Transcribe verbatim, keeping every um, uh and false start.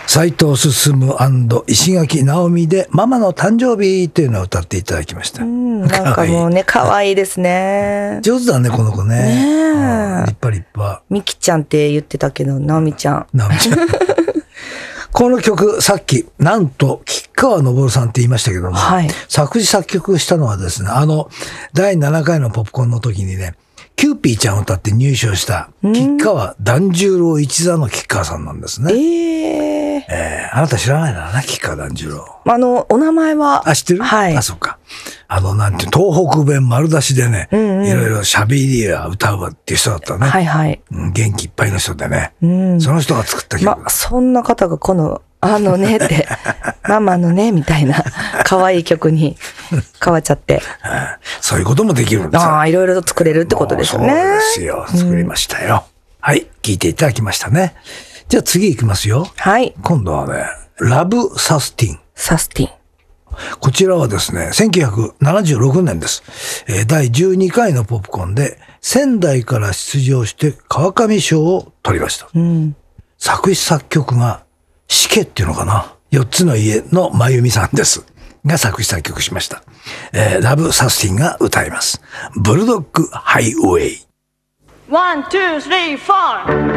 斉藤進石垣直美でママの誕生日というのを歌っていただきました。 うん、なんかもうね、可愛いですね。 上手だね、この子ね。ねえ、うん、立派立派。 みきちゃんって言ってたけど、直美ちゃん。 直美ちゃん。この曲、さっき、なんと、吉川昇さんって言いましたけども、はい、作詞作曲したのはですね、あの、だいななかいのポップコーンの時にね、キューピーちゃんを歌って入賞した、吉川團十郎一座の吉川さんなんですね。えー、えー、あなた知らないだろうな、吉川團十郎。 あの、お名前は。 あ、知ってる？はい。あ、そうか。あの、なんていう、東北弁丸出しでね、うんうん、いろいろ喋りや歌うわっていう人だったね。はいはい。うん、元気いっぱいの人でね。うん、その人が作った曲。 ま、そんな方がこの、あのねって、ママのね、みたいな、可愛い曲に変わっちゃって。 そういうこともできるんですよ。 ああ、いろいろと作れるってことですね。そうですよ。作りましたよ。うん、はい。聞いていただきましたね。じゃあ次行きますよ。はい。今度はね、ラブサスティン。 サスティン。 こちらはですね、せんきゅうひゃくななじゅうろくねんです。えー、だいじゅうにかいのポップコーンで、仙台から出場して川上賞を取りました。うん、作詞作曲が、シケっていうのかな、四つの家の真由美さんです。が作詞作曲しました。えー、ラブサスティンが歌います。ブルドッグハイウェイ。 ワン、ツー、スリー、フォー。